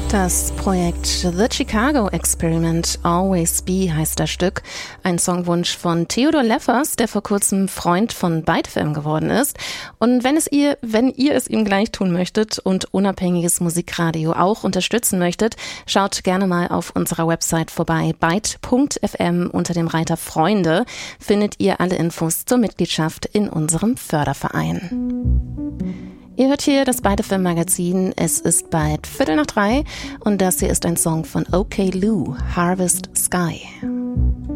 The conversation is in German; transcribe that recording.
Das Projekt The Chicago Experiment, Always Be heißt das Stück. Ein Songwunsch von Theodor Leffers, der vor kurzem Freund von Byte FM geworden ist. Und wenn ihr es ihm gleich tun möchtet und unabhängiges Musikradio auch unterstützen möchtet, schaut gerne mal auf unserer Website vorbei. byte.fm unter dem Reiter Freunde findet ihr alle Infos zur Mitgliedschaft in unserem Förderverein. Ihr hört hier das Byte FM Magazin. Es ist bald 2:45 und das hier ist ein Song von OK Lou, Harvest Sky.